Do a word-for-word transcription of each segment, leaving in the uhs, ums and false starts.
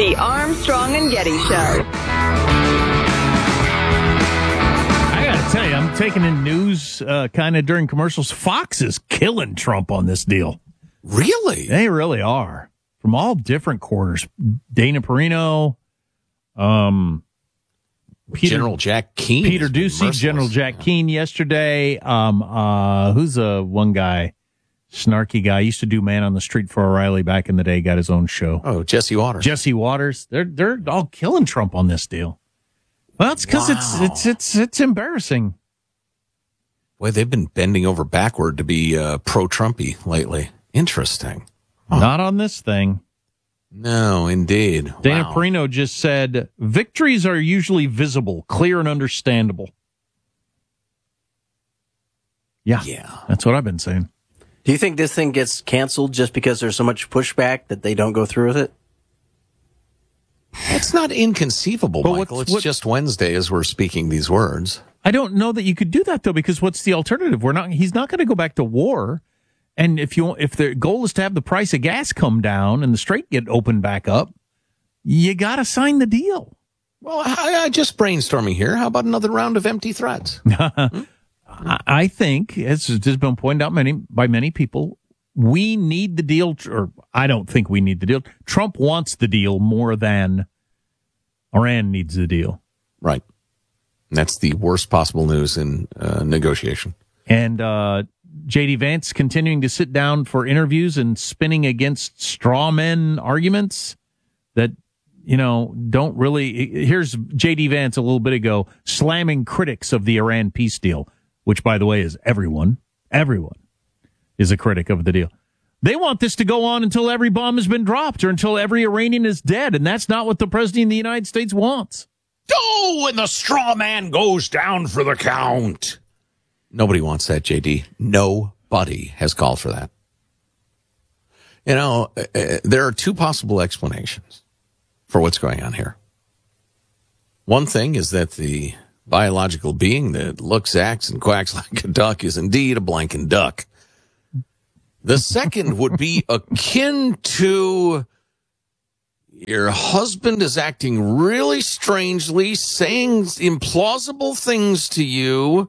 The Armstrong and Getty Show. I got to tell you, I'm taking in news uh, kind of during commercials. Fox is killing Trump on this deal. Really? They really are. From all different quarters. Dana Perino, um, Peter, General Jack Keane. Peter Ducey, General Jack yeah. Keane yesterday. Um, uh, who's a uh, one guy? Snarky guy. Used to do Man on the Street for O'Reilly back in the day. Got his own show. Oh, Jesse Waters. Jesse Waters. They're they're all killing Trump on this deal. Well, it's because wow. it's it's it's it's embarrassing. Boy, they've been bending over backward to be uh, pro-Trumpy lately. Interesting. Huh. Not on this thing. No, indeed. Dana wow. Perino just said, victories are usually visible, clear, and understandable. Yeah. Yeah. That's what I've been saying. Do you think this thing gets canceled just because there's so much pushback that they don't go through with it? It's not inconceivable, but Michael. It's what, just Wednesday as we're speaking these words. I don't know that you could do that, though, because what's the alternative? We're not. He's not going to go back to war. And if you if the goal is to have the price of gas come down and the strait get opened back up, you got to sign the deal. Well, I, I just brainstorming here. How about another round of empty threats? hmm? I think, as has been pointed out many by many people, we need the deal, or I don't think we need the deal. Trump wants the deal more than Iran needs the deal. Right. And that's the worst possible news in uh, negotiation. And uh, J D. Vance continuing to sit down for interviews and spinning against straw men arguments that, you know, don't really. Here's J D. Vance a little bit ago slamming critics of the Iran peace deal, which, by the way, is everyone. Everyone is a critic of the deal. They want this to go on until every bomb has been dropped or until every Iranian is dead, and that's not what the president of the United States wants. Oh, and the straw man goes down for the count. Nobody wants that, J D. Nobody has called for that. You know, uh, there are two possible explanations for what's going on here. One thing is that the biological being that looks, acts, and quacks like a duck is indeed a blanking duck. The second would be akin to your husband is acting really strangely, saying implausible things to you.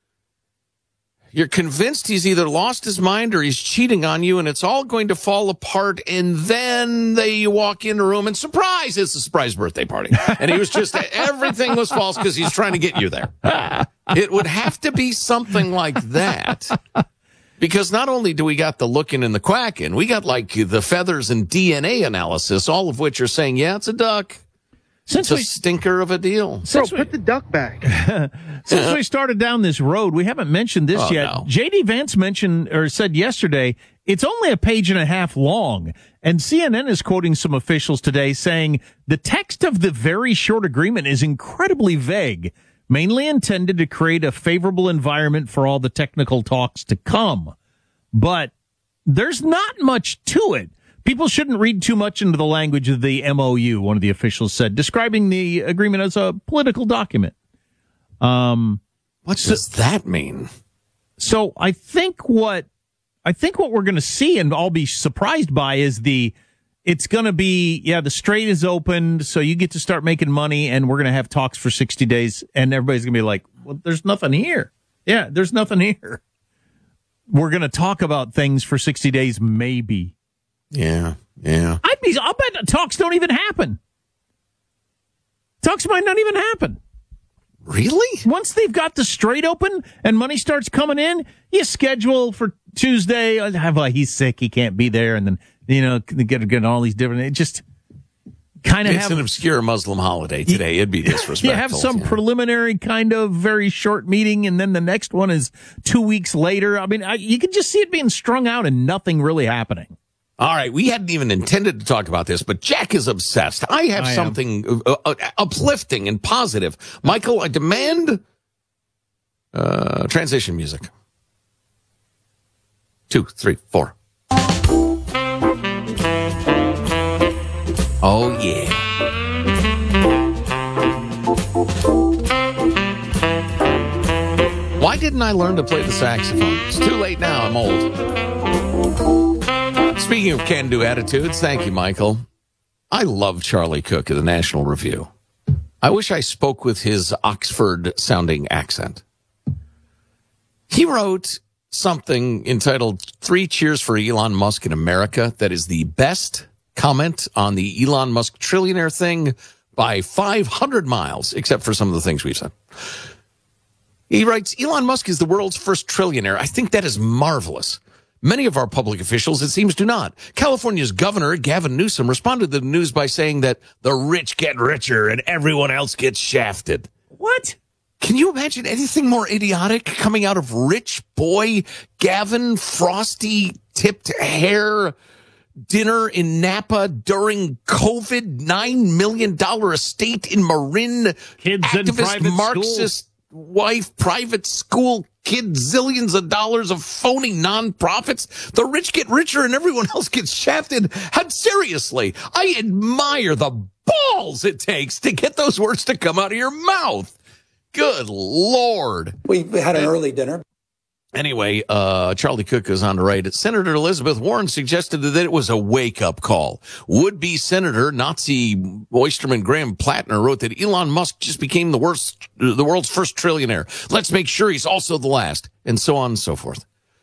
You're convinced he's either lost his mind or he's cheating on you, and it's all going to fall apart. And then they walk in a room, and surprise, it's a surprise birthday party. And he was just, everything was false because he's trying to get you there. It would have to be something like that. Because not only do we got the looking and the quacking, we got like the feathers and D N A analysis, all of which are saying, yeah, it's a duck. Since it's a we, stinker of a deal. Since Bro, we, put the duck back. Since we started down this road, we haven't mentioned this oh, yet. No. J D. Vance mentioned or said yesterday, it's only a page and a half long. And C N N is quoting some officials today saying the text of the very short agreement is incredibly vague, mainly intended to create a favorable environment for all the technical talks to come. But there's not much to it. People shouldn't read too much into the language of the M O U, one of the officials said, describing the agreement as a political document. Um, what so, does that mean? So I think what I think what we're going to see and all be surprised by is the it's going to be, yeah, the strait is opened, so you get to start making money, and we're going to have talks for sixty days, and everybody's going to be like, well, there's nothing here. Yeah, there's nothing here. We're going to talk about things for sixty days, maybe. Yeah, yeah. I'd be, I'll bet talks don't even happen. Talks might not even happen. Really? Once they've got the strait open and money starts coming in, you schedule for Tuesday. Well, he's sick, he can't be there, and then, you know, get, get all these different, it just kind of it's have... an obscure Muslim holiday today. It'd be disrespectful. You have some yeah. preliminary kind of very short meeting, and then the next one is two weeks later. I mean, I, you can just see it being strung out and nothing really happening. All right, we hadn't even intended to talk about this, but Jack is obsessed. I have I something uh, uh, uplifting and positive. Michael, I demand uh, transition music. Two, three, four. Oh, yeah. Why didn't I learn to play the saxophone? It's too late now. I'm old. Speaking of can-do attitudes, thank you, Michael. I love Charlie Cook of the National Review. I wish I spoke with his Oxford-sounding accent. He wrote something entitled Three Cheers for Elon Musk in America that is the best comment on the Elon Musk trillionaire thing by five hundred miles, except for some of the things we've said. He writes, Elon Musk is the world's first trillionaire. I think that is marvelous. Many of our public officials, it seems, do not. California's governor, Gavin Newsom, responded to the news by saying that the rich get richer and everyone else gets shafted. What? Can you imagine anything more idiotic coming out of rich boy Gavin Frosty tipped hair dinner in Napa during COVID, nine million dollars estate in Marin, Kids activist in private Marxist school. Wife, private school, kids, zillions of dollars of phony nonprofits. The rich get richer and everyone else gets shafted. How seriously? I admire the balls it takes to get those words to come out of your mouth. Good Lord. We had an early dinner. Anyway, uh, Charlie Cook goes on to write, Senator Elizabeth Warren suggested that it was a wake-up call. Would-be Senator Nazi oysterman Graham Plattner wrote that Elon Musk just became the worst, the world's first trillionaire. Let's make sure he's also the last, and so on and so forth.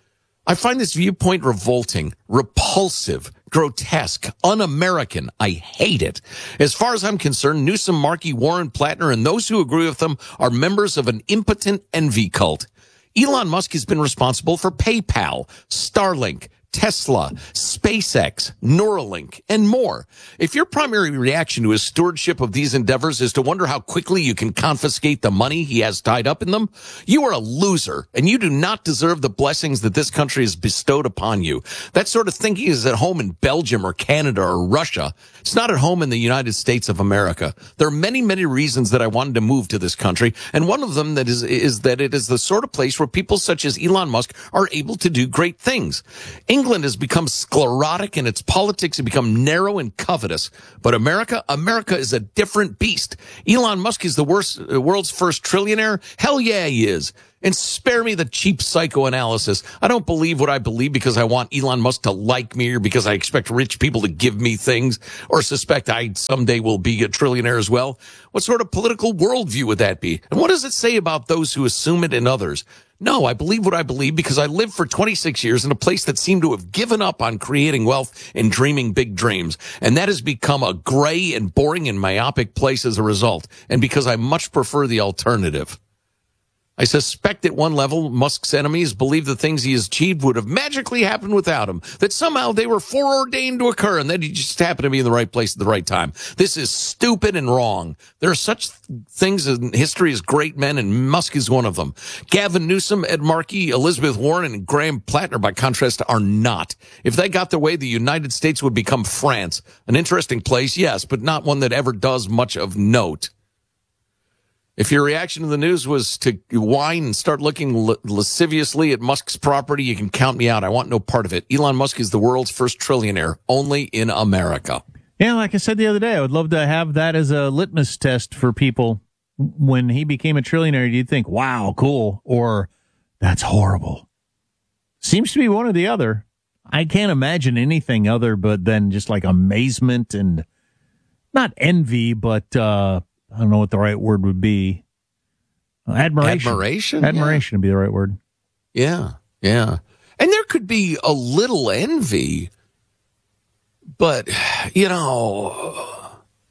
I find this viewpoint revolting, repulsive, grotesque, un-American. I hate it. As far as I'm concerned, Newsom, Markey, Warren, Plattner, and those who agree with them are members of an impotent envy cult. Elon Musk has been responsible for PayPal, Starlink, Tesla, SpaceX, Neuralink, and more. If your primary reaction to his stewardship of these endeavors is to wonder how quickly you can confiscate the money he has tied up in them, you are a loser, and you do not deserve the blessings that this country has bestowed upon you. That sort of thinking is at home in Belgium or Canada or Russia. It's not at home in the United States of America. There are many, many reasons that I wanted to move to this country, and one of them that is, is that it is the sort of place where people such as Elon Musk are able to do great things. England has become sclerotic and its politics have become narrow and covetous. But America, America is a different beast. Elon Musk is the worst, uh, world's first trillionaire. Hell yeah, he is. And spare me the cheap psychoanalysis. I don't believe what I believe because I want Elon Musk to like me or because I expect rich people to give me things or suspect I someday will be a trillionaire as well. What sort of political worldview would that be? And what does it say about those who assume it in others? No, I believe what I believe because I lived for twenty-six years in a place that seemed to have given up on creating wealth and dreaming big dreams. And that has become a gray and boring and myopic place as a result. And because I much prefer the alternative. I suspect at one level, Musk's enemies believe the things he has achieved would have magically happened without him, that somehow they were foreordained to occur and that he just happened to be in the right place at the right time. This is stupid and wrong. There are such things in history as great men, and Musk is one of them. Gavin Newsom, Ed Markey, Elizabeth Warren, and Graham Plattner, by contrast, are not. If they got their way, the United States would become France. An interesting place, yes, but not one that ever does much of note. If your reaction to the news was to whine and start looking l- lasciviously at Musk's property, you can count me out. I want no part of it. Elon Musk is the world's first trillionaire, only in America. Yeah, like I said the other day, I would love to have that as a litmus test for people. When he became a trillionaire, you'd think, wow, cool, or that's horrible. Seems to be one or the other. I can't imagine anything other but than just like amazement and not envy, but uh I don't know what the right word would be. Uh, admiration. Admiration? Admiration Yeah. would be the right word. Yeah, yeah. And there could be a little envy, but, you know,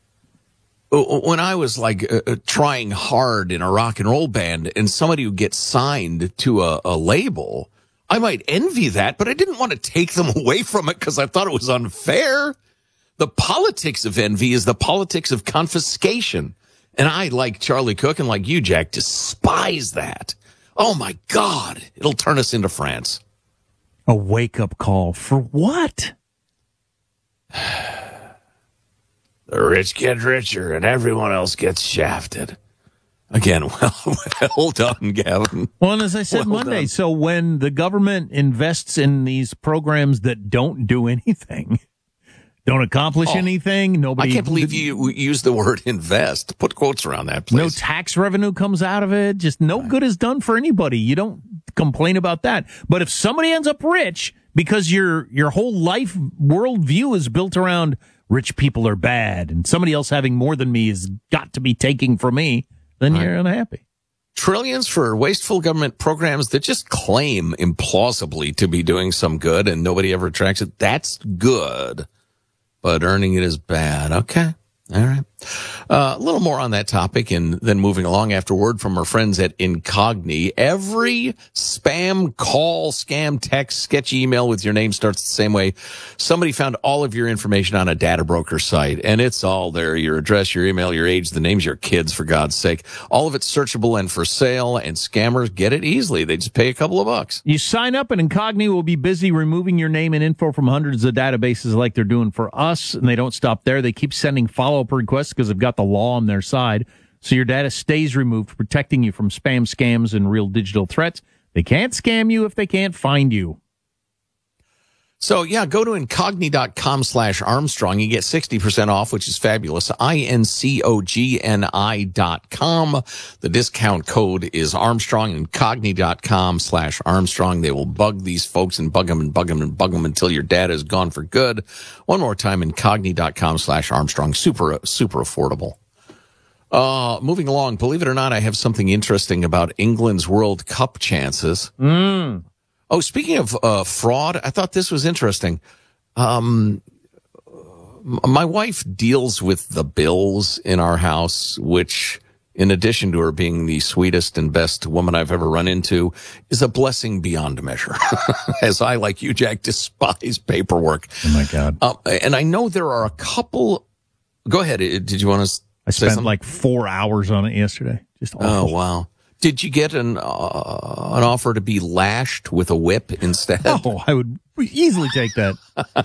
when I was like uh, trying hard in a rock and roll band and somebody would get signed to a, a label, I might envy that, but I didn't want to take them away from it because I thought it was unfair. The politics of envy is the politics of confiscation. And I, like Charlie Cook and like you, Jack, despise that. Oh, my God. It'll turn us into France. A wake-up call for what? The rich get richer and everyone else gets shafted. Again, well, well done, Gavin. Well, and as I said Well Monday, done. so when the government invests in these programs that don't do anything, don't accomplish Oh, anything, nobody... I can't believe you used the word invest. Put quotes around that, please. No tax revenue comes out of it. Just no good is done for anybody. You don't complain about that. But if somebody ends up rich because your your whole life worldview is built around rich people are bad and somebody else having more than me has got to be taking from me, then you're unhappy. Trillions for wasteful government programs that just claim implausibly to be doing some good and nobody ever tracks it. That's good, but earning it is bad. Okay. All right. Uh, a little more on that topic and then moving along after word from our friends at Incogni. Every spam call, scam, text, sketchy email with your name starts the same way. Somebody found all of your information on a data broker site, and it's all there. Your address, your email, your age, the names of your kids, for God's sake. All of it's searchable and for sale, and scammers get it easily. They just pay a couple of bucks. You sign up and Incogni will be busy removing your name and info from hundreds of databases like they're doing for us, and they don't stop there. They keep sending follow-up requests because they've got the law on their side, so your data stays removed, protecting you from spam, scams, and real digital threats. They can't scam you if they can't find you. So, yeah, go to incogni.com slash Armstrong. You get sixty percent off, which is fabulous. I N C O G N I dot com. The discount code is Armstrong, incogni.com slash Armstrong. They will bug these folks and bug them and bug them and bug them until your data is gone for good. One more time, incogni.com slash Armstrong. Super, super affordable. Uh, moving along, believe it or not, I have something interesting about England's World Cup chances. Mm. Oh, speaking of uh, fraud, I thought this was interesting. Um, my wife deals with the bills in our house, which, in addition to her being the sweetest and best woman I've ever run into, is a blessing beyond measure. As I, like you, Jack, despise paperwork. Oh, my God. Uh, and I know there are a couple. Go ahead. Did you want to I say spent something? like four hours on it yesterday. Just awful. Oh, wow. Did you get an uh, an offer to be lashed with a whip instead? Oh, I would easily take that.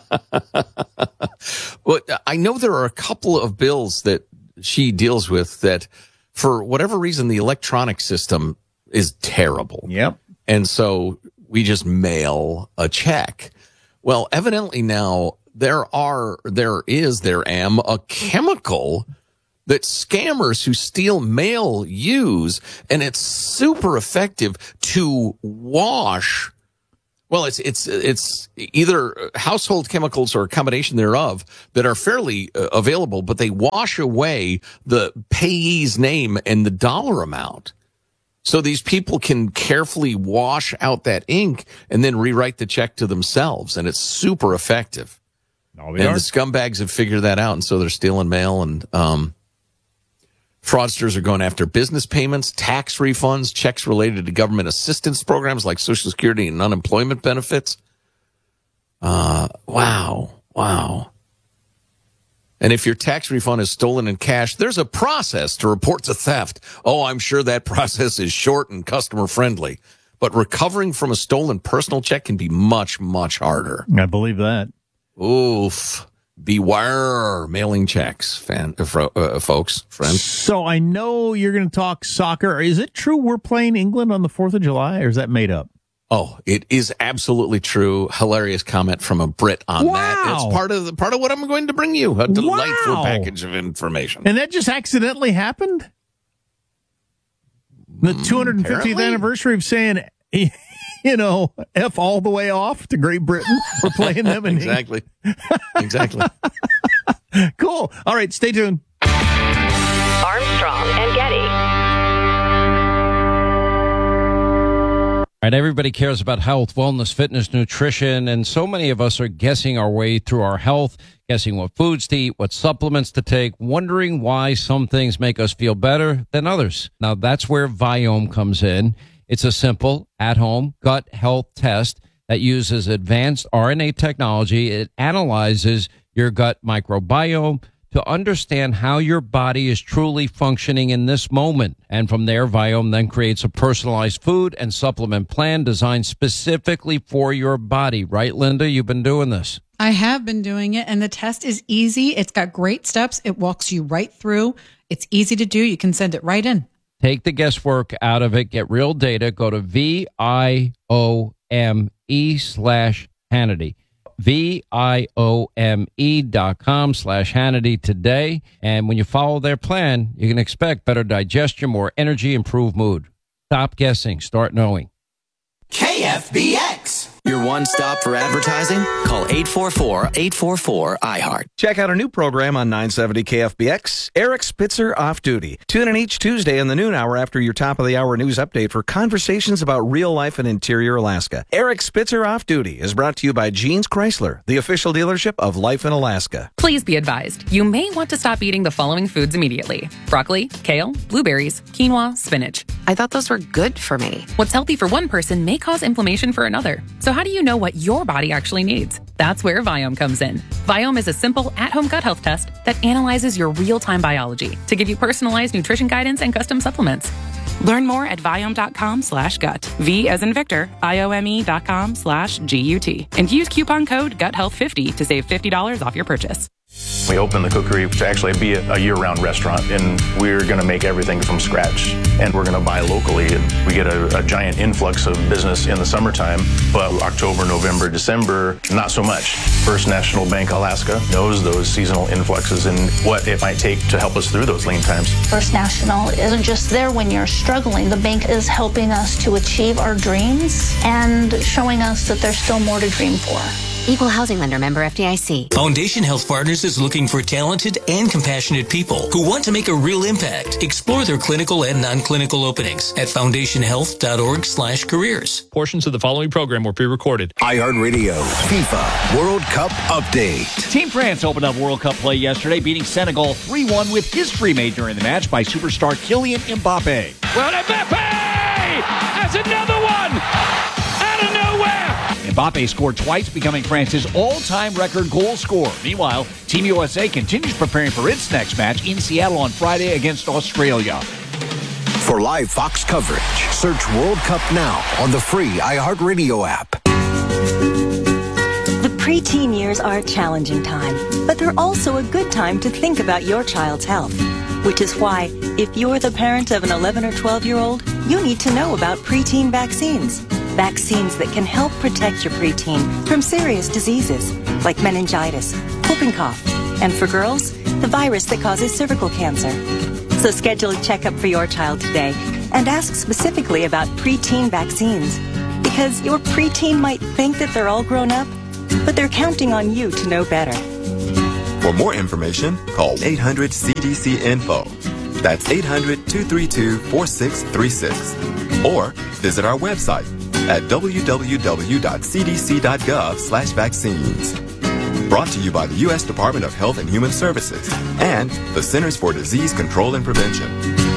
Well, I know there are a couple of bills that she deals with that, for whatever reason, the electronic system is terrible. Yep. And so we just mail a check. Well, evidently now there are, there is, there am a chemical that scammers who steal mail use, and it's super effective to wash. Well, it's it's it's either household chemicals or a combination thereof that are fairly uh, available, but they wash away the payee's name and the dollar amount. So these people can carefully wash out that ink and then rewrite the check to themselves, and it's super effective. No, and the scumbags have figured that out, and so they're stealing mail, and um fraudsters are going after business payments, tax refunds, checks related to government assistance programs like Social Security and unemployment benefits. Uh, wow. Wow. And if your tax refund is stolen in cash, there's a process to report the theft. Oh, I'm sure that process is short and customer friendly. But recovering from a stolen personal check can be much, much harder. I believe that. Oof. Beware mailing checks, fan, uh, fro, uh, folks, friends. So I know you're going to talk soccer. Is it true we're playing England on the fourth of July, or is that made up? Oh, it is absolutely true. Hilarious comment from a Brit on Wow. that. It's part of the, part of what I'm going to bring you. A delightful Wow. package of information. And that just accidentally happened? The two hundred fiftieth apparently. anniversary of saying, you know, F all the way off to Great Britain. We're playing them in Exactly. Exactly. Cool. All right, stay tuned. Armstrong and Getty. All right, everybody cares about health, wellness, fitness, nutrition, and so many of us are guessing our way through our health, guessing what foods to eat, what supplements to take, wondering why some things make us feel better than others. Now, that's where Viome comes in. It's a simple, at-home gut health test that uses advanced R N A technology. It analyzes your gut microbiome to understand how your body is truly functioning in this moment. And from there, Viome then creates a personalized food and supplement plan designed specifically for your body. Right, Linda? You've been doing this. I have been doing it, and the test is easy. It's got great steps. It walks you right through. It's easy to do. You can send it right in. Take the guesswork out of it. Get real data. Go to V I O M E slash Hannity. V I O M E dot com slash Hannity today. And when you follow their plan, you can expect better digestion, more energy, improved mood. Stop guessing. Start knowing. K F B X. Your one stop for advertising? Call eight four four, eight four four, I heart. Check out our new program on nine seventy K F B X, Eric Spitzer Off Duty. Tune in each Tuesday in the noon hour after your top of the hour news update for conversations about real life in interior Alaska. Eric Spitzer Off Duty is brought to you by Jeans Chrysler, the official dealership of Life in Alaska. Please be advised, you may want to stop eating the following foods immediately: broccoli, kale, blueberries, quinoa, spinach. I thought those were good for me. What's healthy for one person may cause inflammation for another. So how do you know what your body actually needs? That's where Viome comes in. Viome is a simple at-home gut health test that analyzes your real-time biology to give you personalized nutrition guidance and custom supplements. Learn more at Viome.com slash gut. V as in Victor, I-O-M-E dot com slash G-U-T. And use coupon code gut health fifty to save fifty dollars off your purchase. We opened the cookery to actually be a year-round restaurant, and we're going to make everything from scratch, and we're going to buy locally. And we get a, a giant influx of business in the summertime, but October, November, December, not so much. First National Bank Alaska knows those seasonal influxes and what it might take to help us through those lean times. First National isn't just there when you're struggling. The bank is helping us to achieve our dreams and showing us that there's still more to dream for. Equal housing lender, member F D I C. Foundation Health Partners is looking for talented and compassionate people who want to make a real impact. Explore their clinical and non-clinical openings at foundationhealth.org slash careers. Portions of the following program were pre-recorded. iHeartRadio, FIFA World Cup Update. Team France opened up World Cup play yesterday, beating Senegal three one with history made during the match by superstar Kylian Mbappe. Well, Mbappe has another one! Mbappe scored twice, becoming France's all-time record goal scorer. Meanwhile, Team U S A continues preparing for its next match in Seattle on Friday against Australia. For live Fox coverage, search World Cup now on the free iHeartRadio app. The preteen years are a challenging time, but they're also a good time to think about your child's health. Which is why, if you're the parent of an eleven or twelve-year-old, you need to know about preteen vaccines. Vaccines that can help protect your preteen from serious diseases like meningitis, whooping cough, and for girls, the virus that causes cervical cancer. So schedule a checkup for your child today and ask specifically about preteen vaccines, because your preteen might think that they're all grown up, but they're counting on you to know better. For more information, call eight hundred C D C info. That's eight hundred, two three two, four six three six. Or visit our website at w w w dot c d c dot gov slash vaccines. Brought to you by the U S Department of Health and Human Services and the Centers for Disease Control and Prevention.